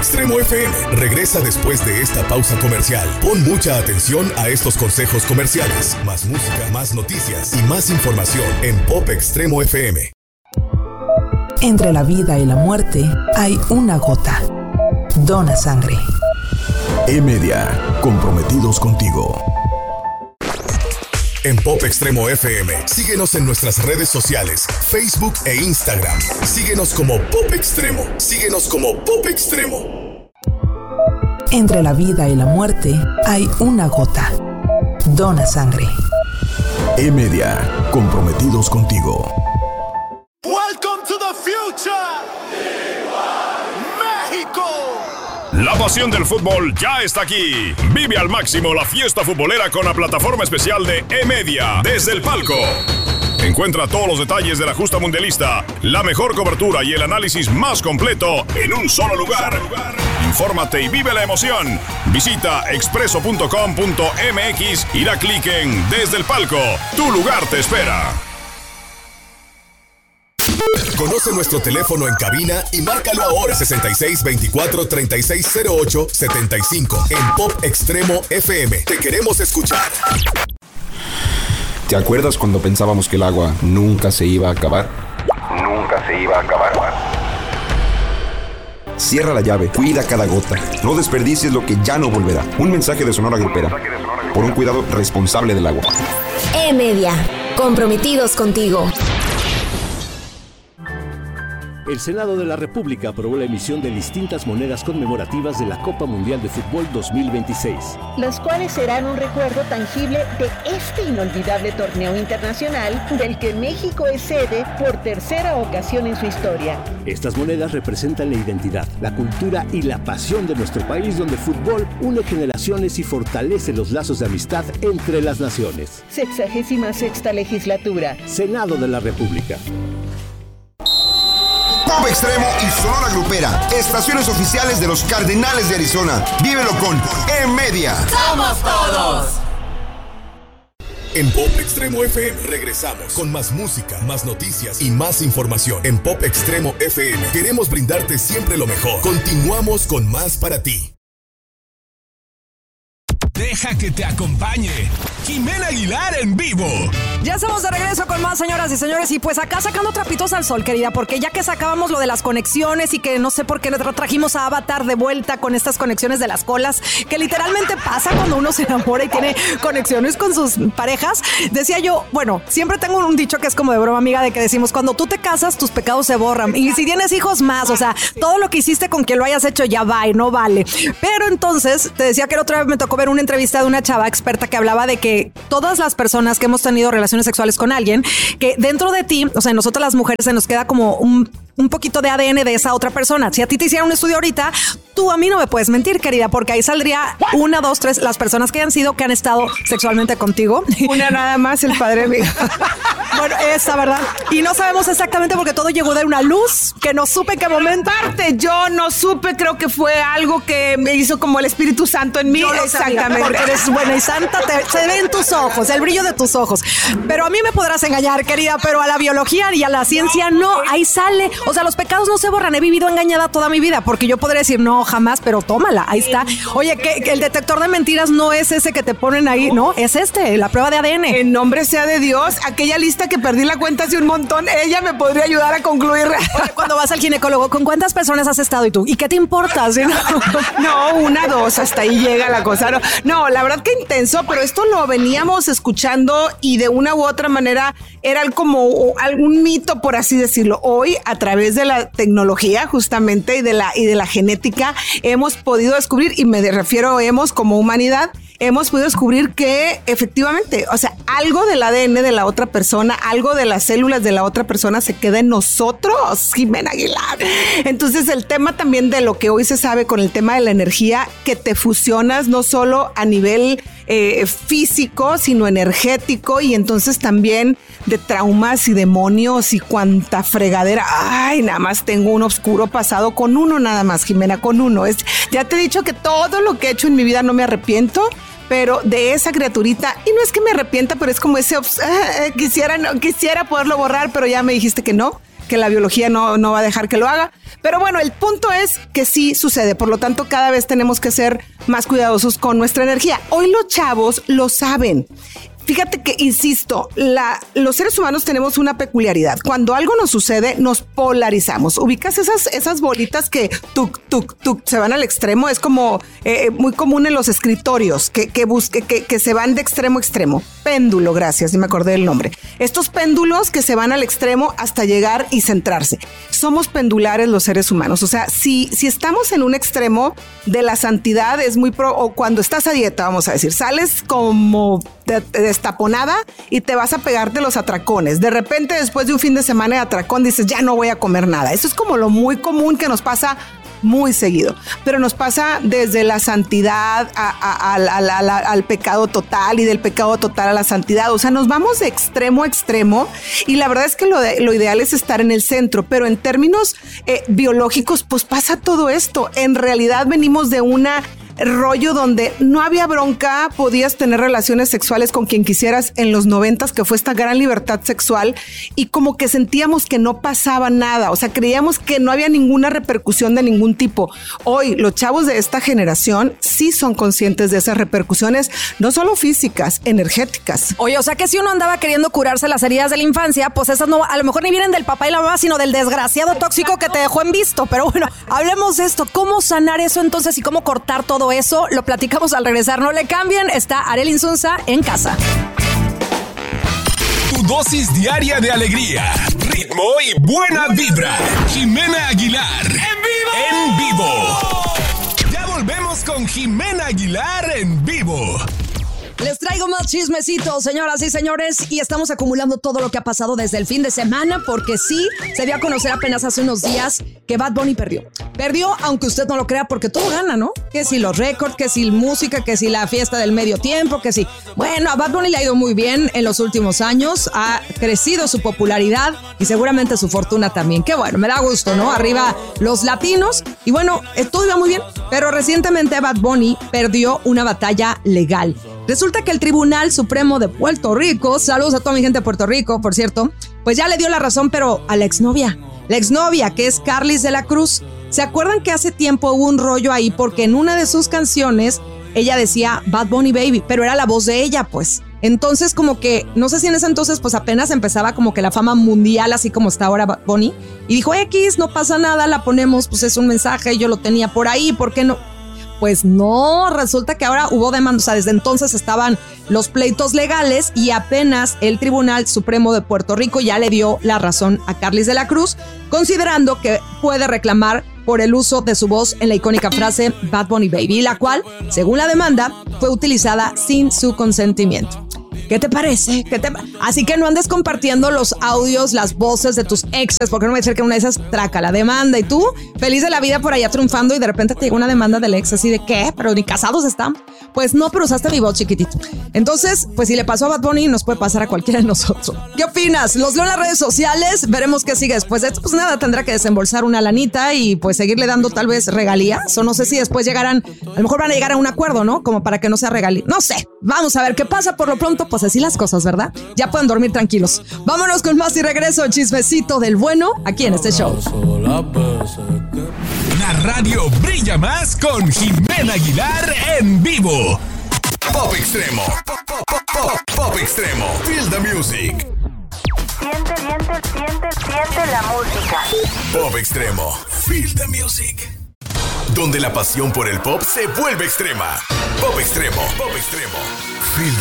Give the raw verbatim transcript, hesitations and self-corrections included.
Extremo F M regresa después de esta pausa comercial. Pon mucha atención a estos consejos comerciales. Más música, más noticias y más información en Pop Extremo F M. Entre la vida y la muerte hay una gota. Dona sangre. E-Media, comprometidos contigo. En Pop Extremo F M, síguenos en nuestras redes sociales, Facebook e Instagram. Síguenos como Pop Extremo. Síguenos como Pop Extremo. Entre la vida y la muerte hay una gota. Dona sangre. E-Media, comprometidos contigo. Welcome to the future. México. La pasión del fútbol ya está aquí. Vive al máximo la fiesta futbolera con la plataforma especial de E-Media desde el palco. Encuentra todos los detalles de la justa mundialista, la mejor cobertura y el análisis más completo en un solo lugar. Infórmate y vive la emoción. Visita expreso punto com punto m x y da clic en Desde el Palco. Tu lugar te espera. Conoce nuestro teléfono en cabina y márcalo ahora sesenta y seis veinticuatro treinta y seis cero ocho setenta y cinco en Pop Extremo F M. Te queremos escuchar. ¿Te acuerdas cuando pensábamos que el agua nunca se iba a acabar? Nunca se iba a acabar. Cierra la llave, cuida cada gota. No desperdicies lo que ya no volverá. Un mensaje de Sonora Grupera. Por un cuidado responsable del agua. E-Media, comprometidos contigo. El Senado de la República aprobó la emisión de distintas monedas conmemorativas de la Copa Mundial de Fútbol dos mil veintiséis. Las cuales serán un recuerdo tangible de este inolvidable torneo internacional del que México es sede por tercera ocasión en su historia. Estas monedas representan la identidad, la cultura y la pasión de nuestro país, donde el fútbol une generaciones y fortalece los lazos de amistad entre las naciones. Sexagésima sexta legislatura. Senado de la República. Pop Extremo y Sonora Grupera, estaciones oficiales de los Cardenales de Arizona. Vívelo con E-Media. ¡Somos todos! En Pop Extremo F M regresamos con más música, más noticias y más información. En Pop Extremo F M queremos brindarte siempre lo mejor. Continuamos con más para ti. Deja que te acompañe Jimena Aguilar en vivo. Ya estamos de regreso con más, señoras y señores. Y pues acá sacando trapitos al sol, querida, porque ya que sacábamos lo de las conexiones y que no sé por qué trajimos a Avatar de vuelta con estas conexiones de las colas, que literalmente pasa cuando uno se enamora y tiene conexiones con sus parejas. Decía yo, bueno, siempre tengo un dicho que es como de broma, amiga, de que decimos, cuando tú te casas, tus pecados se borran. Y si tienes hijos, más. O sea, todo lo que hiciste con que lo hayas hecho ya va y no vale. Pero entonces, te decía que la otra vez me tocó ver una entrevista de una chava experta que hablaba de que todas las personas que hemos tenido relaciones sexuales con alguien, que dentro de ti, o sea, nosotras las mujeres se nos queda como un, un poquito de A D N de esa otra persona. Si a ti te hicieran un estudio ahorita, tú a mí no me puedes mentir, querida, porque ahí saldría una, dos, tres, las personas que han sido, que han estado sexualmente contigo. Una nada más, el padre mío. Bueno, esa, ¿verdad? Y no sabemos exactamente porque todo llegó de una luz que no supe en qué momento. Aparte, yo no supe, creo que fue algo que me hizo como el Espíritu Santo en mí. Yo lo Exactamente. Sabía, porque eres buena y santa, te, se ve en tus ojos, el brillo de tus ojos. Pero a mí me podrás engañar, querida, pero a la biología y a la ciencia no, ahí sale. O sea, los pecados no se borran. He vivido engañada toda mi vida, porque yo podría decir no, jamás, pero tómala, ahí está. Oye, que, que el detector de mentiras no es ese que te ponen ahí, no, es este, la prueba de A D N. En nombre sea de Dios, aquella lista que perdí la cuenta hace un montón, ella me podría ayudar a concluir. Oye, cuando vas al ginecólogo, ¿con cuántas personas has estado y tú? ¿Y qué te importa? ¿Sí? No? no, una, dos, hasta ahí llega la cosa. No, no, la verdad que intenso, pero esto lo veníamos escuchando y de una u otra manera era como algún mito, por así decirlo. Hoy, a través de la tecnología justamente y de la, y de la genética, hemos podido descubrir, y me refiero a hemos como humanidad, hemos podido descubrir que efectivamente, o sea, algo del A D N de la otra persona, algo de las células de la otra persona se queda en nosotros, Jimena Aguilar. Entonces, el tema también de lo que hoy se sabe con el tema de la energía, que te fusionas no solo a nivel eh, físico, sino energético, y entonces también de traumas y demonios y cuanta fregadera. Ay, nada más tengo un oscuro pasado con uno nada más, Jimena, con uno. Es, ya te he dicho que todo lo que he hecho en mi vida no me arrepiento, pero de esa criaturita, y no es que me arrepienta, pero es como ese, uh, quisiera, no, quisiera poderlo borrar, pero ya me dijiste que no. que la biología no, no va a dejar que lo haga. Pero bueno, el punto es que sí sucede. Por lo tanto, cada vez tenemos que ser más cuidadosos con nuestra energía. Hoy los chavos lo saben. Fíjate que, insisto, la, los seres humanos tenemos una peculiaridad. Cuando algo nos sucede, nos polarizamos. ¿Ubicas esas, esas bolitas que tuc, tuc, tuc, se van al extremo? Es como eh, muy común en los escritorios, que, que, busque, que, que se van de extremo a extremo. Péndulo, gracias, y me acordé del nombre. Estos péndulos que se van al extremo hasta llegar y centrarse. Somos pendulares los seres humanos. O sea, si, si estamos en un extremo de la santidad, es muy pro, o cuando estás a dieta, vamos a decir, sales como de, de destaponada y te vas a pegarte los atracones. De repente, después de un fin de semana de atracón, dices, ya no voy a comer nada. Eso es como lo muy común que nos pasa muy seguido, pero nos pasa desde la santidad a, a, a, a, a, a, al pecado total y del pecado total a la santidad. O sea, nos vamos de extremo a extremo y la verdad es que lo, de, lo ideal es estar en el centro, pero en términos eh, biológicos, pues pasa todo esto. En realidad venimos de una rollo donde no había bronca, podías tener relaciones sexuales con quien quisieras en los noventas, que fue esta gran libertad sexual, y como que sentíamos que no pasaba nada, o sea, creíamos que no había ninguna repercusión de ningún tipo. Hoy los chavos de esta generación sí son conscientes de esas repercusiones, no solo físicas, energéticas. Oye, o sea que si uno andaba queriendo curarse las heridas de la infancia, pues esas no, a lo mejor ni vienen del papá y la mamá, sino del desgraciado tóxico que te dejó en visto. Pero bueno, hablemos de esto, cómo sanar eso entonces y cómo cortar todo eso, lo platicamos al regresar. No le cambien, está Arely Insunza en casa. Tu dosis diaria de alegría, ritmo y buena vibra. Jimena Aguilar. ¡En vivo! ¡En vivo! Ya volvemos con Jimena Aguilar en vivo. Les traigo más chismecitos, señoras y señores, y estamos acumulando todo lo que ha pasado desde el fin de semana, porque sí, se dio a conocer apenas hace unos días que Bad Bunny perdió. Perdió, aunque usted no lo crea, porque todo gana, ¿no? Que si los récords, que si música, que si la fiesta del medio tiempo, que si... Bueno, a Bad Bunny le ha ido muy bien en los últimos años, ha crecido su popularidad y seguramente su fortuna también. Qué bueno, me da gusto, ¿no? Arriba los latinos, y bueno, todo iba muy bien, pero recientemente Bad Bunny perdió una batalla legal. Resulta que el Tribunal Supremo de Puerto Rico, saludos a toda mi gente de Puerto Rico, por cierto, pues ya le dio la razón, pero a la exnovia. La exnovia, que es Karlis de la Cruz. ¿Se acuerdan que hace tiempo hubo un rollo ahí? Porque en una de sus canciones, ella decía Bad Bunny Baby, pero era la voz de ella, pues. Entonces, como que, no sé si en ese entonces, pues apenas empezaba como que la fama mundial, así como está ahora Bad Bunny. Y dijo, X, no pasa nada, la ponemos, pues es un mensaje, yo lo tenía por ahí, ¿por qué no? Pues no, resulta que ahora hubo demanda, o sea, desde entonces estaban los pleitos legales y apenas el Tribunal Supremo de Puerto Rico ya le dio la razón a Karlis de la Cruz, considerando que puede reclamar por el uso de su voz en la icónica frase Bad Bunny Baby, la cual, según la demanda, fue utilizada sin su consentimiento. ¿Qué te parece? ¿Qué te... Así que no andes compartiendo los audios, las voces de tus exes, porque no me va a decir que una de esas traca la demanda y tú, feliz de la vida por allá triunfando y de repente te llega una demanda del ex así de ¿qué? Pero ni casados están. Pues no, pero usaste mi voz, chiquitito. Entonces, pues si le pasó a Bad Bunny, nos puede pasar a cualquiera de nosotros. ¿Qué opinas? Los leo en las redes sociales, veremos qué sigue después de esto. Pues nada, tendrá que desembolsar una lanita y pues seguirle dando tal vez regalías, o no sé si después llegarán, a lo mejor van a llegar a un acuerdo, ¿no? Como para que no sea regalía. No sé, vamos a ver qué pasa. Por lo pronto, pues así las cosas, ¿verdad? Ya pueden dormir tranquilos. Vámonos con más y regreso, chismecito del bueno, aquí en este show. La radio brilla más con Jimena Aguilar en vivo. Pop Extremo. Pop, pop, pop, pop, pop Extremo. Feel the music. Siente, siente, siente, siente la música. Pop Extremo. Feel the music. Donde la pasión por el pop se vuelve extrema. Pop Extremo. Pop Extremo. Feel